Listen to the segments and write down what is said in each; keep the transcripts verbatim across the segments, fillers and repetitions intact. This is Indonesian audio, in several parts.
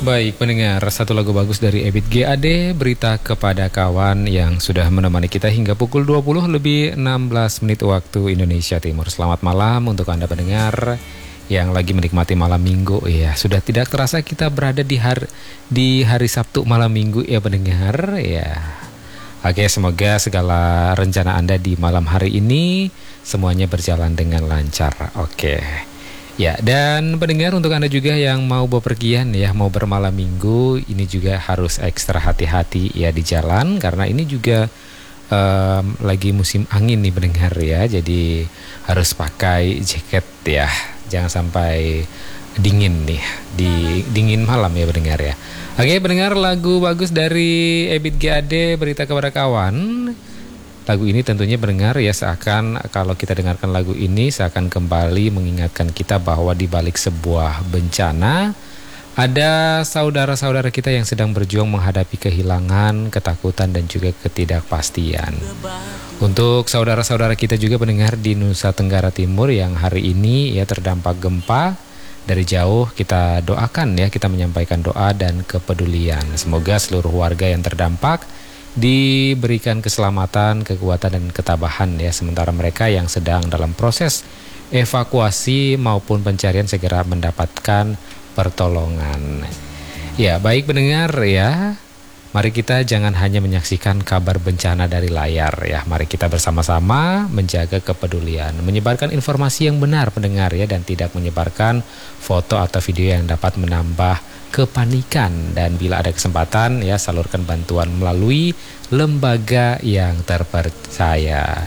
Baik pendengar, satu lagu bagus dari Ebit G A D, berita kepada kawan yang sudah menemani kita hingga pukul dua puluh lebih enam belas menit waktu Indonesia Timur. Selamat malam untuk Anda pendengar yang lagi menikmati malam minggu. Ya, sudah tidak terasa kita berada di hari, di hari Sabtu malam minggu ya pendengar. Ya, oke, semoga segala rencana Anda di malam hari ini semuanya berjalan dengan lancar. Oke. Ya, dan pendengar untuk Anda juga yang mau bepergian ya, mau bermalam minggu, ini juga harus ekstra hati-hati ya di jalan karena ini juga um, lagi musim angin nih pendengar ya. Jadi harus pakai jaket ya. Jangan sampai dingin nih di dingin malam ya pendengar ya. Oke, pendengar, lagu bagus dari Ebit G A D, berita kepada kawan. Lagu ini tentunya pendengar ya, seakan kalau kita dengarkan lagu ini seakan kembali mengingatkan kita bahwa di balik sebuah bencana ada saudara-saudara kita yang sedang berjuang menghadapi kehilangan, ketakutan dan juga ketidakpastian. Untuk saudara-saudara kita juga pendengar di Nusa Tenggara Timur yang hari ini ya terdampak gempa, dari jauh kita doakan ya, kita menyampaikan doa dan kepedulian. Semoga seluruh warga yang terdampak diberikan keselamatan, kekuatan dan ketabahan ya, sementara mereka yang sedang dalam proses evakuasi maupun pencarian segera mendapatkan pertolongan. Ya, baik pendengar ya. Mari kita jangan hanya menyaksikan kabar bencana dari layar ya. Mari kita bersama-sama menjaga kepedulian, menyebarkan informasi yang benar pendengar ya, dan tidak menyebarkan foto atau video yang dapat menambah kepanikan. Dan bila ada kesempatan ya, salurkan bantuan melalui lembaga yang terpercaya.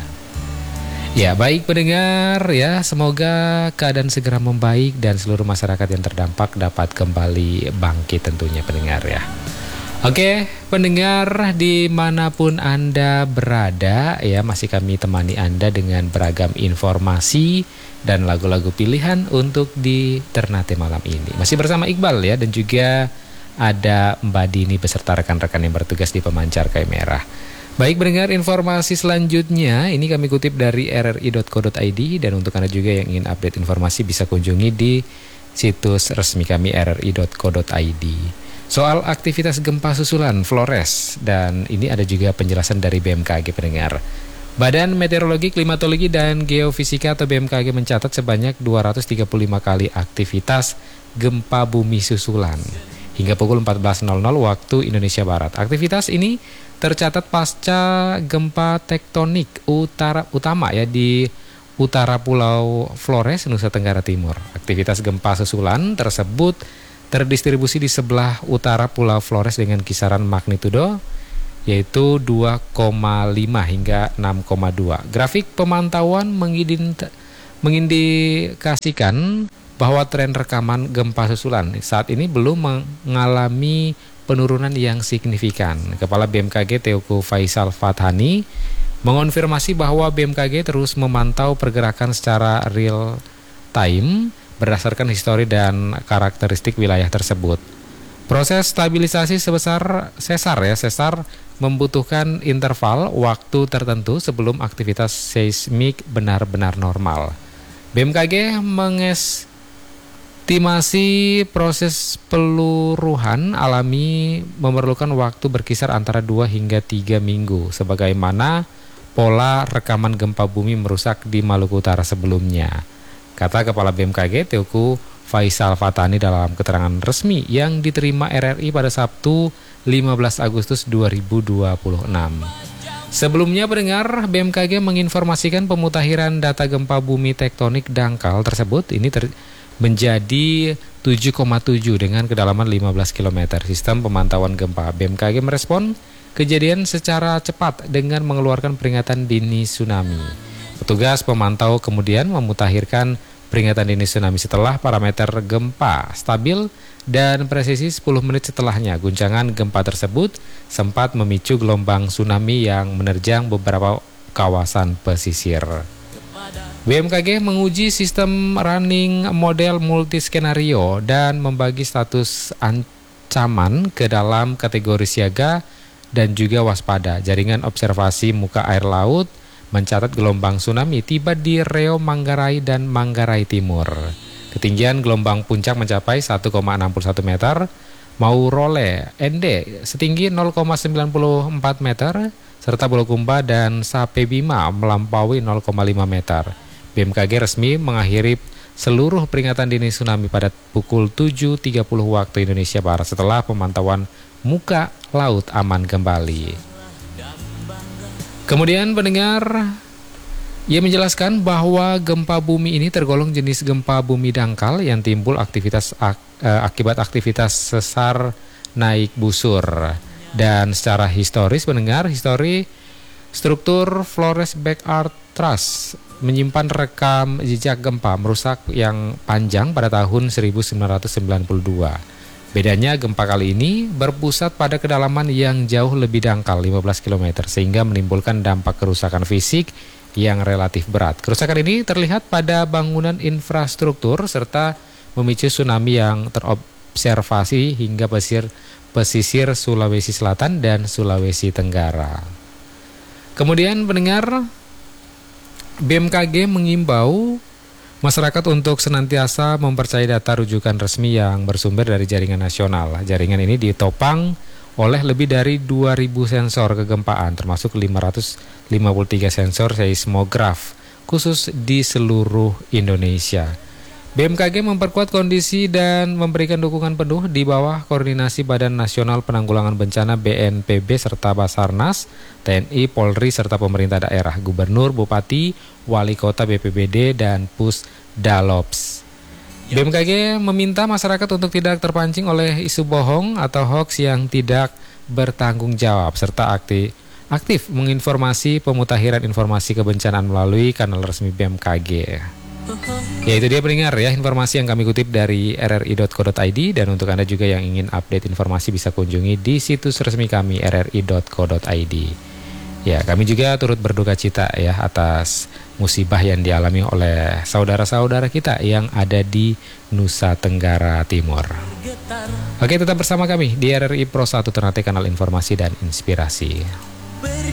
Ya, baik pendengar ya, semoga keadaan segera membaik dan seluruh masyarakat yang terdampak dapat kembali bangkit tentunya pendengar ya. Oke, pendengar dimanapun Anda berada ya, masih kami temani Anda dengan beragam informasi dan lagu-lagu pilihan untuk di Ternate malam ini. Masih bersama Iqbal ya, dan juga ada Mbak Dini beserta rekan-rekan yang bertugas di pemancar kamera. Baik pendengar, informasi selanjutnya ini kami kutip dari r r i dot co dot i d, dan untuk Anda juga yang ingin update informasi bisa kunjungi di situs resmi kami r r i dot co dot i d. Soal aktivitas gempa susulan Flores, dan ini ada juga penjelasan dari B M K G pendengar. Badan Meteorologi, Klimatologi dan Geofisika atau B M K G mencatat sebanyak dua ratus tiga puluh lima kali aktivitas gempa bumi susulan hingga pukul empat belas waktu Indonesia Barat. Aktivitas ini tercatat pasca gempa tektonik utara utama ya di utara Pulau Flores, Nusa Tenggara Timur. Aktivitas gempa susulan tersebut terdistribusi di sebelah utara Pulau Flores dengan kisaran magnitudo yaitu dua koma lima hingga enam koma dua. Grafik pemantauan mengindikasikan bahwa tren rekaman gempa susulan saat ini belum mengalami penurunan yang signifikan. Kepala B M K G Teuku Faisal Fathani mengonfirmasi bahwa B M K G terus memantau pergerakan secara real time berdasarkan histori dan karakteristik wilayah tersebut. Proses stabilisasi sebesar sesar ya, sesar membutuhkan interval waktu tertentu sebelum aktivitas seismik benar-benar normal. B M K G mengestimasi proses peluruhan alami memerlukan waktu berkisar antara dua hingga tiga minggu, sebagaimana pola rekaman gempa bumi merusak di Maluku Utara sebelumnya, kata Kepala B M K G Teuku Faisal Fathani dalam keterangan resmi yang diterima R R I pada Sabtu lima belas Agustus dua ribu dua puluh enam. Sebelumnya pendengar, B M K G menginformasikan pemutakhiran data gempa bumi tektonik dangkal tersebut ini ter- menjadi tujuh koma tujuh dengan kedalaman lima belas kilometer. Sistem pemantauan gempa B M K G merespon kejadian secara cepat dengan mengeluarkan peringatan dini tsunami. Petugas pemantau kemudian memutakhirkan peringatan dini tsunami setelah parameter gempa stabil dan presisi sepuluh menit setelahnya. Guncangan gempa tersebut sempat memicu gelombang tsunami yang menerjang beberapa kawasan pesisir. B M K G menguji sistem running model multiskenario dan membagi status ancaman ke dalam kategori siaga dan juga waspada. Jaringan observasi muka air laut mencatat gelombang tsunami tiba di Reo Manggarai dan Manggarai Timur. Ketinggian gelombang puncak mencapai satu koma enam satu meter Maurole N D setinggi nol koma sembilan empat meter, serta Bulukumba dan Sapebima melampaui nol koma lima meter. B M K G resmi mengakhiri seluruh peringatan dini tsunami pada pukul tujuh tiga puluh waktu Indonesia Barat setelah pemantauan muka laut aman kembali. Kemudian pendengar, ia menjelaskan bahwa gempa bumi ini tergolong jenis gempa bumi dangkal yang timbul aktivitas ak, eh, akibat aktivitas sesar naik busur. Dan secara historis, pendengar, histori struktur Flores Backyard Trust menyimpan rekam jejak gempa merusak yang panjang pada tahun seribu sembilan ratus sembilan puluh dua. Bedanya gempa kali ini berpusat pada kedalaman yang jauh lebih dangkal lima belas kilometer sehingga menimbulkan dampak kerusakan fisik yang relatif berat. Kerusakan ini terlihat pada bangunan infrastruktur serta memicu tsunami yang terobservasi hingga pesisir, pesisir Sulawesi Selatan dan Sulawesi Tenggara. Kemudian pendengar, B M K G mengimbau masyarakat untuk senantiasa mempercayai data rujukan resmi yang bersumber dari jaringan nasional. Jaringan ini ditopang oleh lebih dari dua ribu sensor kegempaan, termasuk lima ratus lima puluh tiga sensor seismograf khusus di seluruh Indonesia. B M K G memperkuat kondisi dan memberikan dukungan penuh di bawah koordinasi Badan Nasional Penanggulangan Bencana B N P B serta Basarnas, T N I, Polri, serta pemerintah daerah, gubernur, bupati, wali kota, B P B D, dan Pusdalops. B M K G meminta masyarakat untuk tidak terpancing oleh isu bohong atau hoaks yang tidak bertanggung jawab, serta aktif, aktif menginformasi pemutakhiran informasi kebencanaan melalui kanal resmi B M K G. Ya, itu dia pendengar ya, informasi yang kami kutip dari r r i dot co dot i d, dan untuk Anda juga yang ingin update informasi bisa kunjungi di situs resmi kami r r i dot co dot i d. Ya, kami juga turut berduka cita ya atas musibah yang dialami oleh saudara-saudara kita yang ada di Nusa Tenggara Timur. Oke, tetap bersama kami di R R I Pro satu Ternate, kanal informasi dan inspirasi.